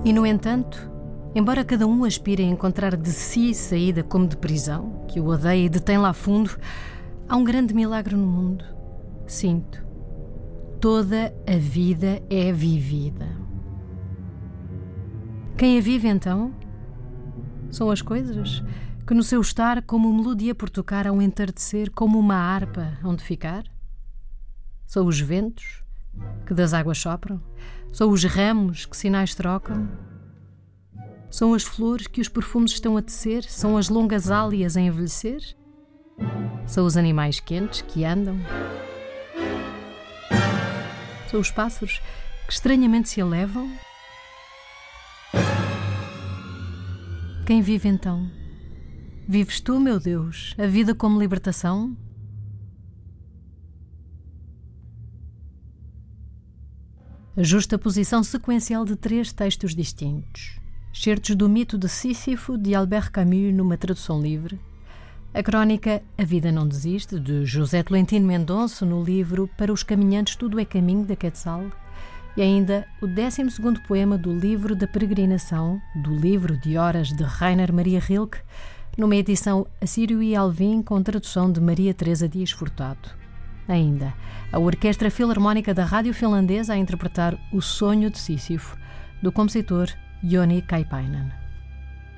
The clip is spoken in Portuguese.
E, no entanto, embora cada um aspire a encontrar de si saída como de prisão, que o odeia e detém lá fundo, há um grande milagre no mundo. Sinto. Toda a vida é vivida. Quem a vive, então? São as coisas que no seu estar, como melodia por tocar ao entardecer, como uma harpa onde ficar? São os ventos que das águas sopram? São os ramos que sinais trocam? São as flores que os perfumes estão a tecer? São as longas álias a envelhecer? São os animais quentes que andam? São os pássaros que estranhamente se elevam? Quem vive então? Vives tu, meu Deus, a vida como libertação? A justaposição sequencial de 3 textos distintos. Excertos do Mito de Sísifo, de Albert Camus, numa tradução livre. A crónica A Vida Não Desiste, de José Tolentino Mendonça, no livro Para os Caminhantes Tudo é Caminho, da Quetzal. E ainda o 12º poema do Livro da Peregrinação, do Livro de Horas, de Rainer Maria Rilke, numa edição Assírio e Alvim, com tradução de Maria Teresa Dias Furtado. Ainda, a Orquestra Filarmónica da Rádio Finlandesa a interpretar O Sonho de Sísifo, do compositor Joni Kaipainen.